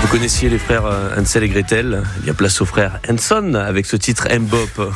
Vous connaissiez les frères Hansel et Gretel? Il y a place aux frères Hanson avec ce titre M-Bop.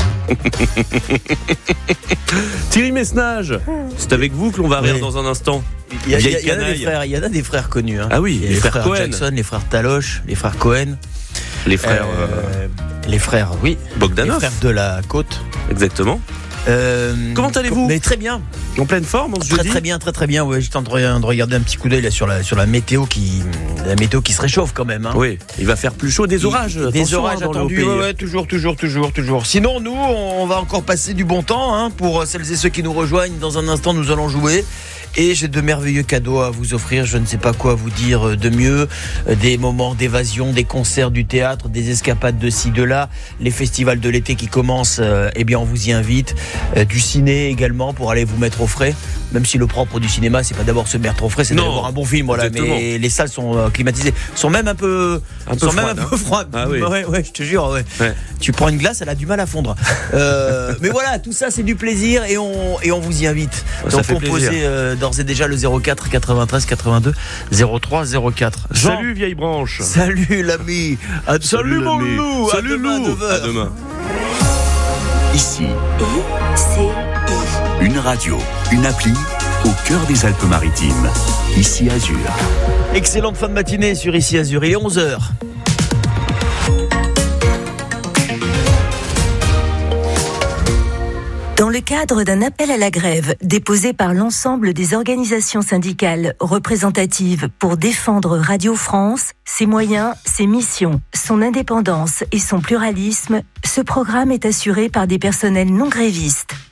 Thierry Messnage, c'est avec vous que l'on va rire dans un instant. Il y en a des frères connus. Hein. Ah oui, les frères Cohen. Jackson, les frères Taloche, les frères Cohen. Les frères... Les frères, oui. Bogdanov. Les frères de la côte. Exactement. Comment allez-vous? Mais très bien. En pleine forme, on se dit. Très bien. Ouais, j'étais en train de regarder un petit coup d'œil là sur la météo qui se réchauffe quand même. Hein. Oui, il va faire plus chaud, des orages. Des orages attendus. Ouais, toujours. Sinon, nous, on va encore passer du bon temps. Hein, pour celles et ceux qui nous rejoignent. Dans un instant, nous allons jouer. Et j'ai de merveilleux cadeaux à vous offrir. Je ne sais pas quoi vous dire de mieux. Des moments d'évasion, des concerts du théâtre, des escapades de ci, de là. Les festivals de l'été qui commencent, eh bien, on vous y invite. Du ciné également pour aller vous mettre au frais. Même si le propre du cinéma, c'est pas d'abord se mettre au frais, c'est d'avoir un bon film. Voilà. Mais les salles sont climatisées. Sont même un peu froides. Ah oui. Ouais, je te jure. Ouais. Tu prends une glace, elle a du mal à fondre. Mais voilà, tout ça, c'est du plaisir et on vous y invite. Ça Donc, fait composez d'ores et déjà le 04 93 82 03 04. Jean. Salut vieille branche. Salut l'ami. Salut mon loup. Salut loup. À demain. Ici, une radio, une appli au cœur des Alpes-Maritimes. Ici Azur. Excellente fin de matinée sur Ici Azur. Il est 11h. Dans le cadre d'un appel à la grève déposé par l'ensemble des organisations syndicales représentatives pour défendre Radio France, ses moyens, ses missions, son indépendance et son pluralisme, ce programme est assuré par des personnels non grévistes.